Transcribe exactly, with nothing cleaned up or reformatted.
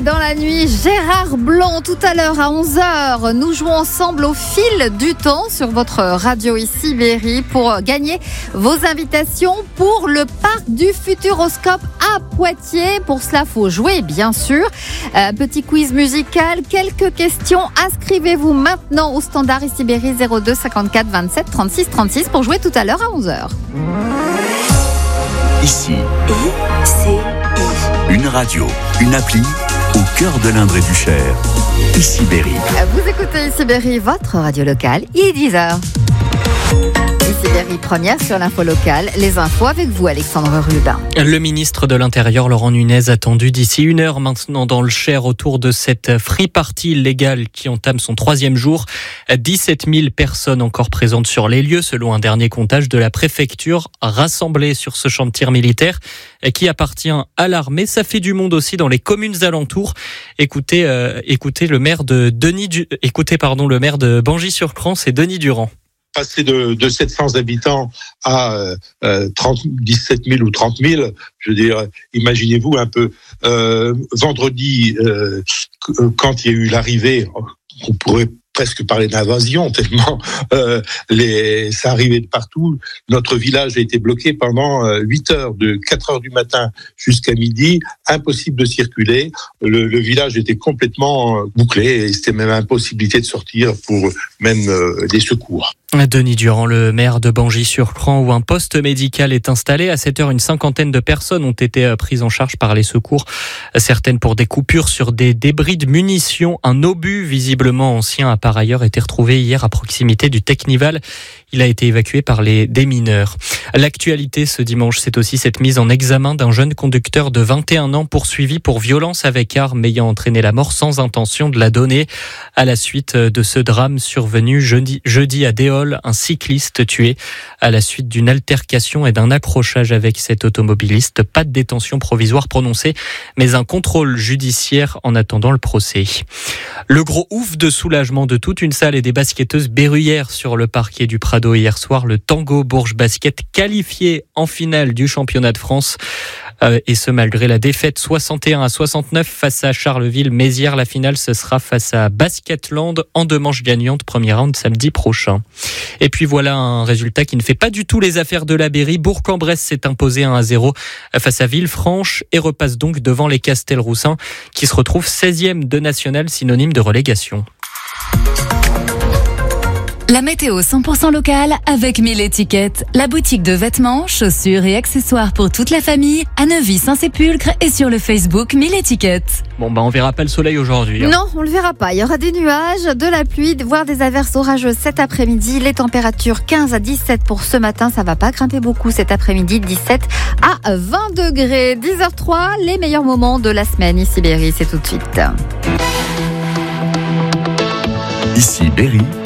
dans la nuit, Gérard Blanc. Tout à l'heure à onze heures, nous jouons ensemble au fil du temps sur votre radio ici, Berry, pour gagner vos invitations pour le parc du Futuroscope à Poitiers. Pour cela, faut jouer, bien sûr. Euh, petit quiz musical, quelques questions. Inscrivez-vous maintenant au standard ici, Berry, zéro deux cinquante-quatre vingt-sept trente-six trente-six pour jouer tout à l'heure à onze heures. Ici, I C I. une radio, une appli au cœur de l'Indre et du Cher. Ici Berry. Vous écoutez ici Berry, votre radio locale, il est dix heures. Ici Berry, première sur l'info locale. Les infos avec vous, Alexandre Rubin. Le ministre de l'Intérieur, Laurent Nunez, attendu d'ici une heure maintenant dans le Cher autour de cette free party illégale qui entame son troisième jour. dix-sept mille personnes encore présentes sur les lieux, selon un dernier comptage de la préfecture, rassemblées sur ce champ de tir militaire qui appartient à l'armée. Ça fait du monde aussi dans les communes alentours. Écoutez, euh, écoutez le maire de Denis, du... écoutez pardon le maire de Bangis-sur-Crans, c'est Denis Durand. Passer de, de sept cents habitants à euh, trente, dix-sept mille ou trente mille, je veux dire, imaginez-vous un peu. Euh, vendredi, euh, quand il y a eu l'arrivée, on pourrait presque parler d'invasion, tellement euh, les, ça arrivait de partout. Notre village a été bloqué pendant euh, huit heures, de quatre heures du matin jusqu'à midi, impossible de circuler. Le, le village était complètement euh, bouclé et c'était même impossibilité de sortir pour même euh, des secours. Denis Durand, le maire de Bangis-sur-Crans, où un poste médical est installé. À cette heure, une cinquantaine de personnes ont été prises en charge par les secours. Certaines pour des coupures sur des débris de munitions. Un obus, visiblement ancien, a par ailleurs été retrouvé hier à proximité du Technival. Il a été évacué par les démineurs. L'actualité ce dimanche, c'est aussi cette mise en examen d'un jeune conducteur de vingt et un ans poursuivi pour violence avec arme ayant entraîné la mort sans intention de la donner. À la suite de ce drame survenu jeudi, jeudi à Déol, un cycliste tué à la suite d'une altercation et d'un accrochage avec cet automobiliste. Pas de détention provisoire prononcée, mais un contrôle judiciaire en attendant le procès. Le gros ouf de soulagement de toute une salle et des basketteuses berruyères sur le parquet du Prado hier soir. Le Tango Bourges Basket qualifié en finale du championnat de France. Euh, et ce malgré la défaite soixante et un à soixante-neuf face à Charleville-Mézières. La finale, ce sera face à Basketland en deux manches gagnantes. Premier round samedi prochain. Et puis voilà un résultat qui ne fait pas du tout les affaires de la Berry. Bourg-en-Bresse s'est imposé un à zéro face à Villefranche et repasse donc devant les Castelroussins qui se retrouvent seizième de national, synonyme de relégation. La météo cent pour cent locale avec mille étiquettes. La boutique de vêtements, chaussures et accessoires pour toute la famille à Neuvy-Saint-Sépulcre et sur le Facebook mille étiquettes. Bon bah on verra pas le soleil aujourd'hui. Hein. Non, on le verra pas. Il y aura des nuages, de la pluie, voire des averses orageuses cet après-midi. Les températures quinze à dix-sept pour ce matin. Ça va pas grimper beaucoup cet après-midi. dix-sept à vingt degrés. dix heures trois, les meilleurs moments de la semaine. Ici Berry, c'est tout de suite. Ici Berry.